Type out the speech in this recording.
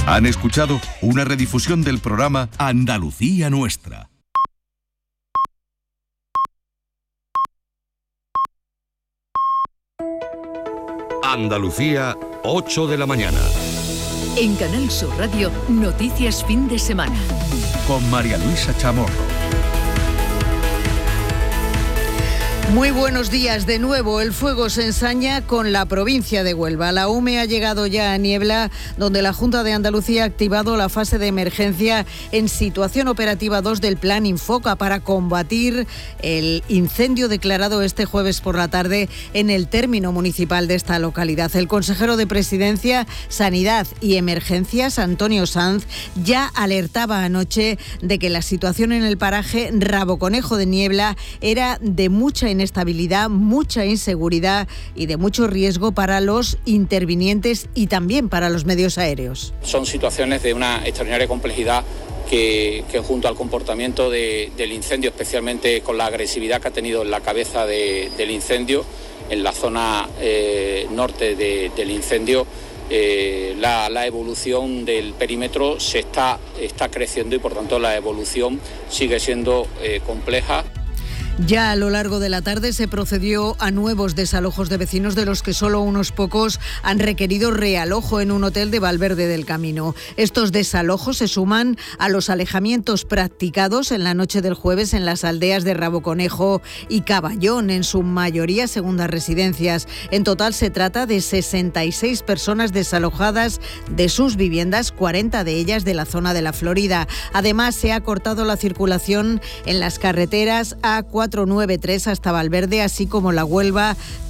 Han escuchado una redifusión del programa Andalucía Nuestra. Andalucía, 8 de la mañana. En Canal Sur Radio, Noticias Fin de Semana. Con María Luisa Chamorro. Muy buenos días de nuevo. El fuego se ensaña con la provincia de Huelva. La UME ha llegado ya a Niebla, donde la Junta de Andalucía ha activado la fase de emergencia en situación operativa 2 del Plan Infoca para combatir el incendio declarado este jueves por la tarde en el término municipal de esta localidad. El consejero de Presidencia, Sanidad y Emergencias, Antonio Sanz, ya alertaba anoche de que la situación en el paraje Raboconejo de Niebla era de mucha inestabilidad, mucha inseguridad y de mucho riesgo para los intervinientes y también para los medios aéreos. Son situaciones de una extraordinaria complejidad que junto al comportamiento del incendio, especialmente con la agresividad que ha tenido en la cabeza del incendio, en la zona norte del incendio, la evolución del perímetro se está creciendo y por tanto la evolución sigue siendo compleja. Ya a lo largo de la tarde se procedió a nuevos desalojos de vecinos, de los que solo unos pocos han requerido realojo en un hotel de Valverde del Camino. Estos desalojos se suman a los alejamientos practicados en la noche del jueves en las aldeas de Raboconejo y Caballón, en su mayoría segundas residencias. En total se trata de 66 personas desalojadas de sus viviendas, 40 de ellas de la zona de la Florida. Además, se ha cortado la circulación en las carreteras A493 hasta Valverde, así como la Huelva